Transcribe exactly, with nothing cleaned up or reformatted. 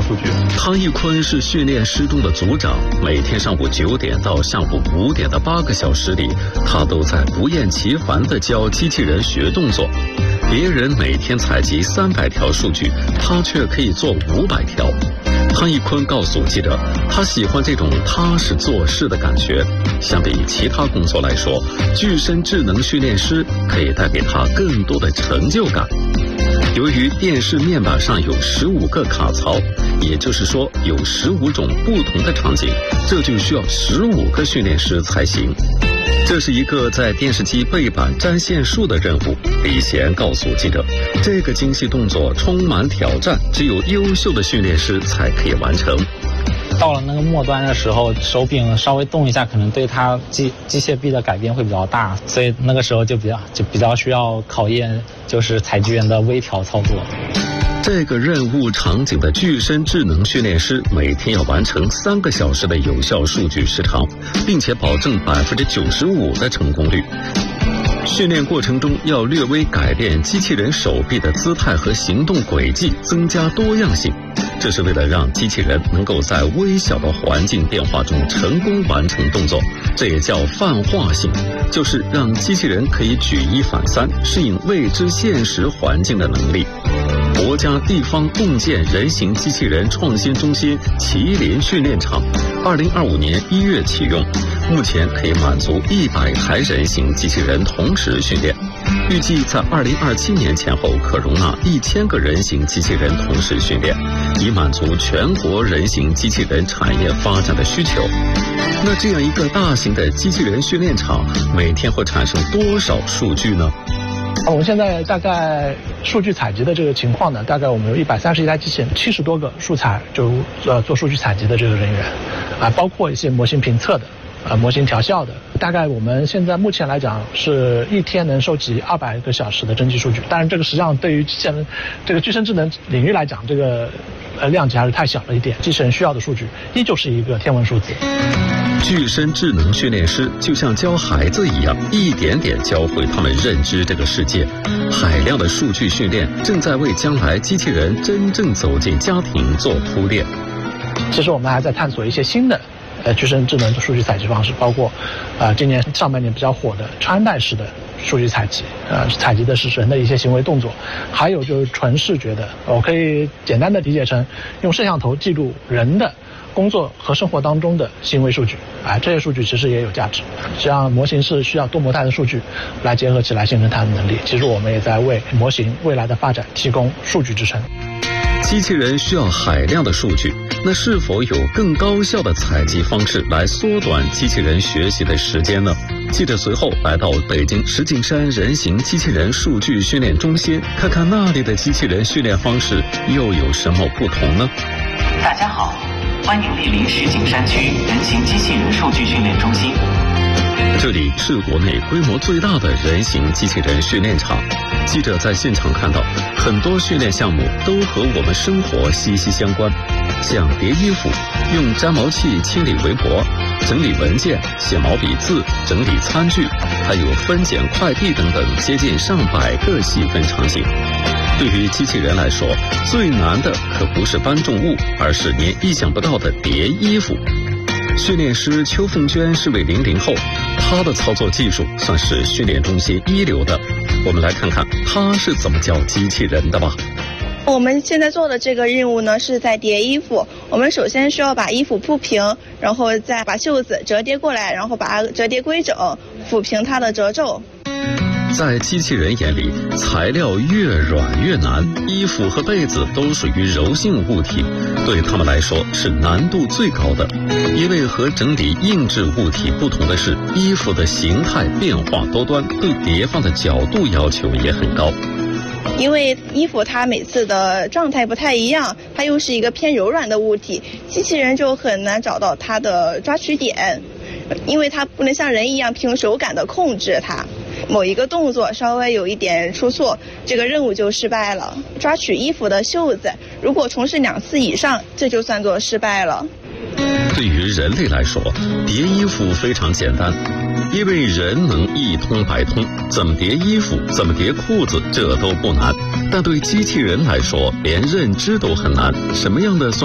数据。 汤义坤是训练师中的组长，每天上午九点到下午五点的八个小时里，他都在不厌其烦地教机器人学动作。别人每天采集三百条数据，他却可以做五百条。汤义坤告诉记者，他喜欢这种踏实做事的感觉。相比其他工作来说，具身智能训练师可以带给他更多的成就感。由于电视面板上有十五个卡槽，也就是说有十五种不同的场景，这就需要十五个训练师才行。这是一个在电视机背板粘线术的任务。李贤告诉记者，这个精细动作充满挑战，只有优秀的训练师才可以完成。 到了那个末端的时候，手柄稍微动一下，可能对它机机械臂的改变会比较大，所以那个时候就比较就比较需要考验，就是采集员的微调操作。 这个任务场景的具身智能训练师每天要完成三个小时的有效数据时长，并且保证百分之九十五的成功率。训练过程中要略微改变机器人手臂的姿态和行动轨迹，增加多样性。这是为了让机器人能够在微小的环境变化中成功完成动作，这也叫泛化性，就是让机器人可以举一反三，适应未知现实环境的能力。国家地方共建人形机器人创新中心麒麟训练场，二零二五年一月启用，目前可以满足一百台人形机器人同时训练。预计在二零二七年前后可容纳一千个人形机器人同时训练，以满足全国人形机器人产业发展的需求。那这样一个大型的机器人训练场，每天会产生多少数据呢？ 我们现在大概数据采集的这个情况呢，大概我们有一百三十一台机器人，七十多个数采就呃做数据采集的这个人员，啊，包括一些模型评测的。呃，模型调校的，大概我们现在目前来讲是一天能收集二百个小时的真机数据。当然，这个实际上对于机器人这个具身智能领域来讲，这个呃量级还是太小了一点。机器人需要的数据依旧是一个天文数字。 具身智能训练师就像教孩子一样，一点点教会他们认知这个世界。海量的数据训练正在为将来机器人真正走进家庭做铺垫。 其实我们还在探索一些新的。呃，具身智能的数据采集方式，包括，呃，今年上半年比较火的穿戴式的数据采集，呃，采集的是人的一些行为动作，还有就是纯视觉的，我可以简单的理解成用摄像头记录人的工作和生活当中的行为数据，啊、呃，这些数据其实也有价值。实际上，模型是需要多模态的数据来结合起来形成它的能力。其实我们也在为模型未来的发展提供数据支撑。 机器人需要海量的数据，那是否有更高效的采集方式来缩短机器人学习的时间呢？记者随后来到北京石景山人形机器人数据训练中心，看看那里的机器人训练方式又有什么不同呢？ 大家好，欢迎莅临石景山区人形机器人数据训练中心。 这里是国内规模最大的人形机器人训练场。记者在现场看到，很多训练项目都和我们生活息息相关，像叠衣服、用粘毛器清理围脖、整理文件、写毛笔字、整理餐具，还有分拣快递等等接近上百个细分场景。对于机器人来说，最难的可不是搬重物，而是连意想不到的叠衣服。训练师邱凤娟是位零零后，她的操作技术算是训练中心一流的。我们来看看她是怎么教机器人的吧。 我们现在做的这个任务呢，是在叠衣服。我们首先需要把衣服铺平，然后再把袖子折叠过来，然后把它折叠规整，抚平它的褶皱。 在机器人眼里，材料越软越难，衣服和被子都属于柔性物体，对他们来说是难度最高的。因为和整理硬质物体不同的是，衣服的形态变化多端，对叠放的角度要求也很高。 因为衣服它每次的状态不太一样，它又是一个偏柔软的物体，机器人就很难找到它的抓取点，因为它不能像人一样凭手感的控制它。某一个动作稍微有一点出错，这个任务就失败了。抓取衣服的袖子，如果从事两次以上，这就算作失败了。 对于人类来说，叠衣服非常简单，因为人能一通百通，怎么叠衣服，怎么叠裤子，这都不难。但对机器人来说，连认知都很难，什么样的算